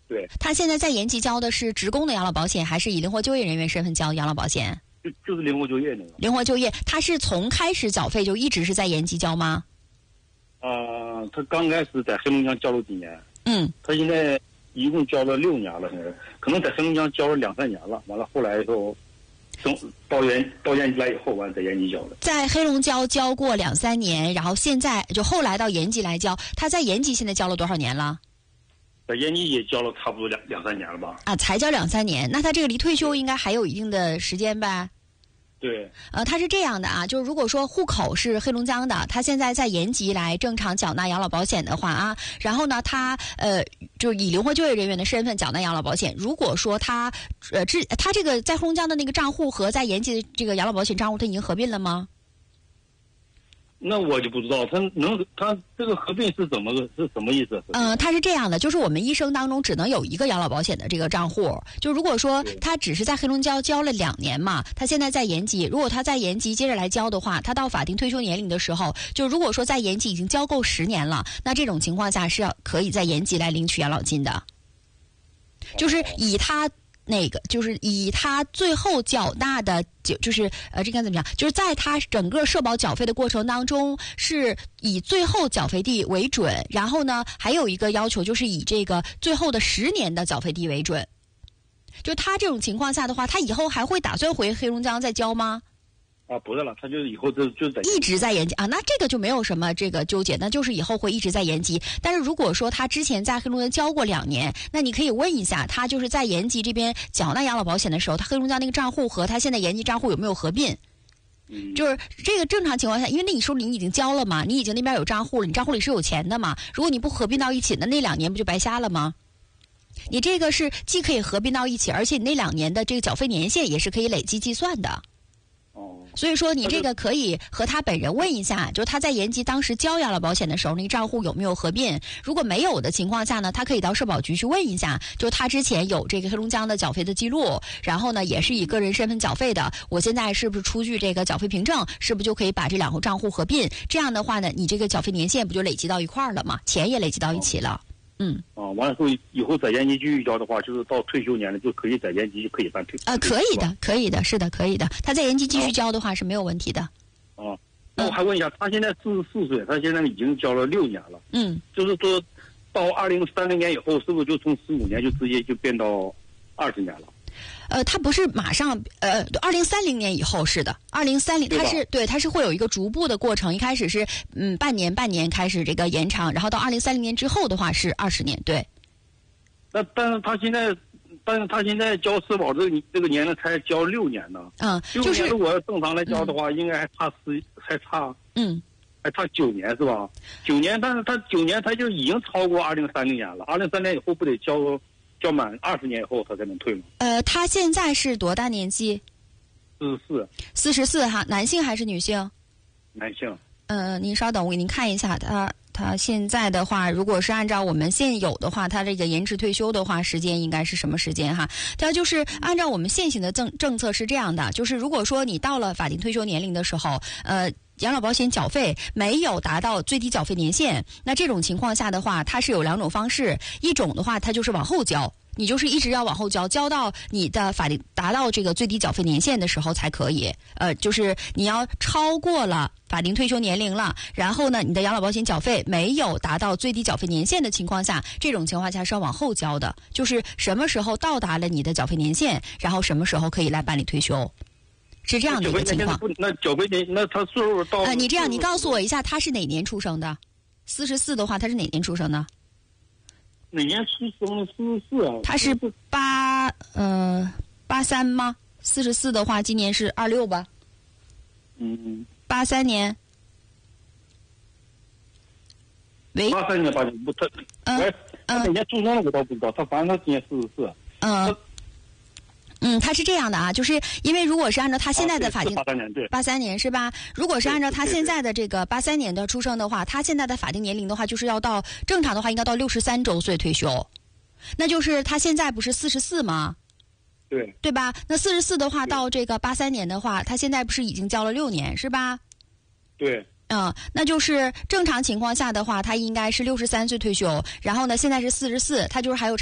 对。 他现在在延吉交的是职工的养老保险，还是以灵活就业人员身份交养老保险？ 就是灵活就业那个。 灵活就业，他是从开始缴费就一直是在延吉交吗？ 他刚开始在黑龙江交了几年。他现在一共交了6年了，现在可能在黑龙江交了2、3年了。完了后来以后，到延吉来以后，完在延吉交的。 在黑龙江交过2、3年，然后现在就后来到延吉来交。他在延吉现在交了多少年了？ 在延吉也交了差不多两三年了吧？ 啊，才交2、3年，那他这个离退休应该还有一定的时间吧？ 对。 他是这样的啊，就是如果说户口是黑龙江的，他现在在延吉来正常缴纳养老保险的话啊，然后呢，他就是以灵活就业人员的身份缴纳养老保险。如果说他这个在黑龙江的那个账户和在延吉的这个养老保险账户，他已经合并了吗？ 那我就不知道，他这个合并是什么意思？ 他是这样的，就是我们一生当中只能有一个养老保险的这个账户。就如果说他只是在黑龙江交了2年嘛，他现在在延吉，如果他在延吉接着来交的话，他到法定退休年龄的时候，就如果说在延吉已经交够10年了，那这种情况下是可以在延吉来领取养老金的，就是以他。就是以他最后缴纳的，就是这该怎么讲？就是在他整个社保缴费的过程当中，是以最后缴费地为准。然后呢，还有一个要求，就是以这个最后的10年的缴费地为准。就他这种情况下的话，他以后还会打算回黑龙江再交吗？ 不是了，他就是以后就在一直在延吉啊，那这个就没有什么这个纠结，那就是以后会一直在延吉。但是如果说他之前在黑龙江交过2年，那你可以问一下他，就是在延吉这边缴纳养老保险的时候，他黑龙江那个账户和他现在延吉账户有没有合并？就是这个正常情况下，因为那你说你已经交了嘛，你已经那边有账户了，你账户里是有钱的嘛，如果你不合并到一起，那2年不就白瞎了吗？你这个是既可以合并到一起，而且你那2年的这个缴费年限也是可以累计计算的。所以说你这个可以和他本人问一下，就是他在延吉当时交养老保险的时候，那个账户有没有合并？如果没有的情况下呢，他可以到社保局去问一下，就他之前有这个黑龙江的缴费的记录，然后呢也是以个人身份缴费的，我现在是不是出具这个缴费凭证，是不是就可以把这2个账户合并？这样的话呢，你这个缴费年限不就累积到一块儿了吗？钱也累积到一起了。 完了之后以后在延吉继续交的话，就是到退休年龄就可以在延吉就可以办退休。 可以的，是的，可以的。他在延吉继续交的话是没有问题的。 那我还问一下，他现在44岁，他现在已经交了6年了。就是说到2030年以后，是不是就从15年就直接就变到20年了？ 它不是马上2030年以后是的，2030它是会有一个逐步的过程，一开始是半年开始这个延长，然后到2030年之后的话是20年，对。 但是他现在交社保这个年龄才交6年呢。就是如果正常来交的话，应该还差9年是吧？9年，但是他9年他就已经超过2030年了，2030年以后不得交满20年以后他才能退吗？ 他现在是多大年纪？44哈，男性还是女性？ 男性。 您稍等，我给您看一下他现在的话，如果是按照我们现有的话，他这个延迟退休的话，时间应该是什么时间哈？他就是按照我们现行的政策是这样的，就是如果说你到了法定退休年龄的时候，养老保险缴费没有达到最低缴费年限，那这种情况下的话，它是有2种方式，一种的话它就是往后交。你就是一直要往后交到你的法定达到这个最低缴费年限的时候才可以。就是你要超过了法定退休年龄了，然后呢，你的养老保险缴费没有达到最低缴费年限的情况下，这种情况下是要往后交的。就是什么时候到达了你的缴费年限，然后什么时候可以来办理退休，是这样的一个情况。 那缴费年，那他岁数到你这样，你告诉我一下，他是哪年出生的？44的话，他是哪年出生的？ 哪年出生的44啊？ 他是83吗？44的话，今年是26吧？83年。喂。 83年不他哪年出生的我倒不知道，他反正他今年44。 他是这样的啊，就是因为如果是按照他现在的法定 83年对 83年是吧？如果是按照他现在的这个83年的出生的话，他现在的法定年龄的话，就是要到正常的话应该到63周岁退休，那就是他现在不是44吗？对吧？那44的话到这个83年的话，他现在不是已经交了6年是吧？ 对。 那就是正常情况下的话，他应该是63岁退休，然后呢，现在是44，他就是还有